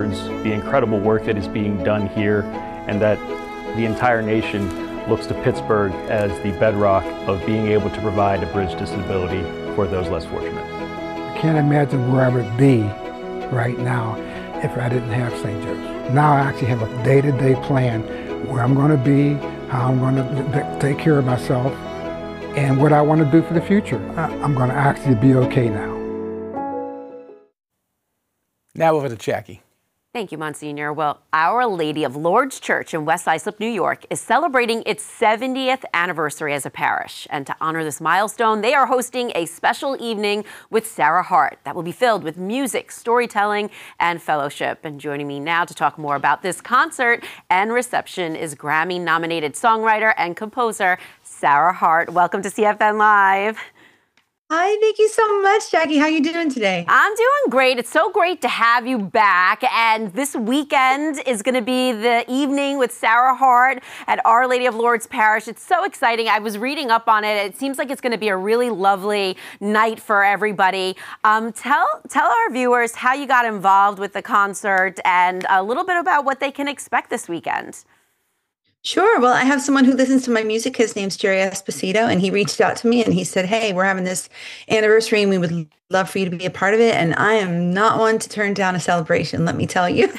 towards the incredible work that is being done here, and that the entire nation looks to Pittsburgh as the bedrock of being able to provide a bridge disability for those less fortunate. I can't imagine where I would be right now if I didn't have St. Joe's. Now I actually have a day-to-day plan where I'm going to be, how I'm going to take care of myself, and what I want to do for the future. I'm going to actually be okay now. Now over to Jackie. Thank you, Monsignor. Well, Our Lady of Lourdes Church in West Islip, New York, is celebrating its 70th anniversary as a parish. And to honor this milestone, they are hosting a special evening with Sarah Hart that will be filled with music, storytelling, and fellowship. And joining me now to talk more about this concert and reception is Grammy-nominated songwriter and composer Sarah Hart. Welcome to CFN Live. Hi, thank you so much, Jackie. How are you doing today? I'm doing great. It's so great to have you back. And this weekend is going to be the evening with Sarah Hart at Our Lady of Lourdes Parish. It's so exciting. I was reading up on it. It seems like it's going to be a really lovely night for everybody. Tell our viewers how you got involved with the concert and a little bit about what they can expect this weekend. Sure. Well, I have someone who listens to my music. His name's Jerry Esposito, and he reached out to me and he said, hey, we're having this anniversary and we would love for you to be a part of it. And I am not one to turn down a celebration, let me tell you.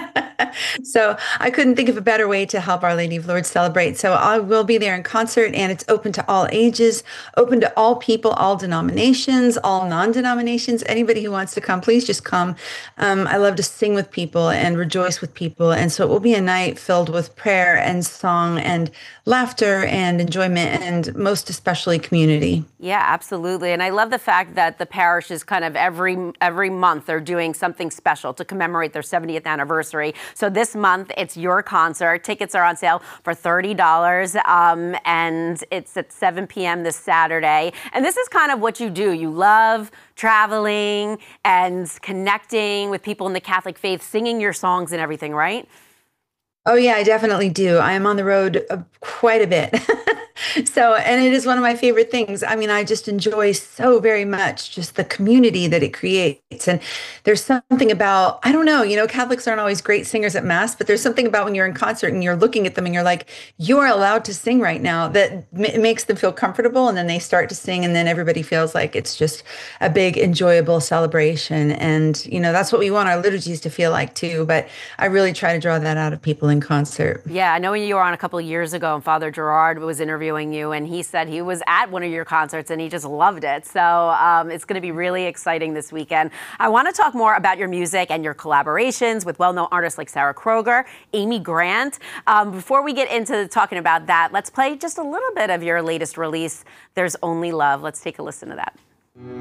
So I couldn't think of a better way to help Our Lady of Lourdes celebrate. So I will be there in concert, and it's open to all ages, open to all people, all denominations, all non-denominations. Anybody who wants to come, please just come. I love to sing with people and rejoice with people. And so it will be a night filled with prayer and song and laughter and enjoyment, and most especially community. Yeah, absolutely. And I love the fact that the parish is kind of every month they're doing something special to commemorate their 70th anniversary. So this month it's your concert. Tickets are on sale for $30, and it's at 7 p.m. this Saturday. And this is kind of what you do. You love traveling and connecting with people in the Catholic faith, singing your songs and everything, right? Oh, yeah, I definitely do. I am on the road quite a bit. So, and it is one of my favorite things. I mean, I just enjoy so very much just the community that it creates. And there's something about, I don't know, Catholics aren't always great singers at Mass, but there's something about when you're in concert and you're looking at them and you're like, you are allowed to sing right now, that makes them feel comfortable. And then they start to sing, and then everybody feels like it's just a big, enjoyable celebration. And, that's what we want our liturgies to feel like too. But I really try to draw that out of people in concert. Yeah, I know you were on a couple of years ago, and Father Gerard was interviewing you, and he said he was at one of your concerts and he just loved it. So it's going to be really exciting this weekend. I want to talk more about your music and your collaborations with well-known artists like Sarah Kroger, Amy Grant. Before we get into talking about that, let's play just a little bit of your latest release, There's Only Love. Let's take a listen to that.